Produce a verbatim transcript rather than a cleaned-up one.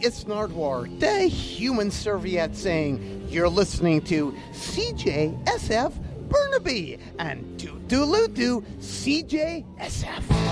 it's Nardwar, the human serviette, saying you're listening to C J S F Burnaby and do do do C J S F.